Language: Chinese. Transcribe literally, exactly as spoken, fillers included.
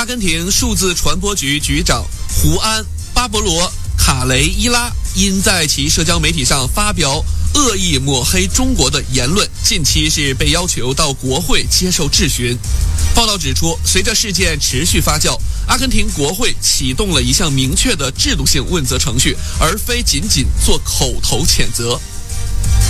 根廷数字传播局局长胡安·巴勃罗·卡雷伊拉因在其社交媒体上发表恶意抹黑中国的言论，近期是被要求到国会接受质询。报道指出，随着事件持续发酵，阿根廷国会启动了一项明确的制度性问责程序，而非仅仅做口头谴责。